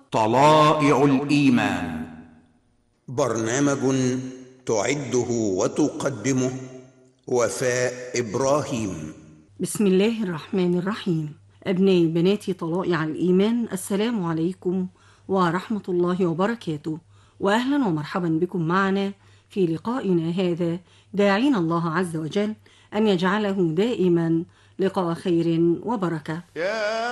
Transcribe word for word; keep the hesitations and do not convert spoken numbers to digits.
طلائع الإيمان. برنامج تعده وتقدمه وفاء إبراهيم. بسم الله الرحمن الرحيم. أبنائي بناتي طلائع الإيمان، السلام عليكم ورحمة الله وبركاته، وأهلا ومرحبا بكم معنا في لقائنا هذا، داعين الله عز وجل أن يجعله دائما لقاء خير وبركة.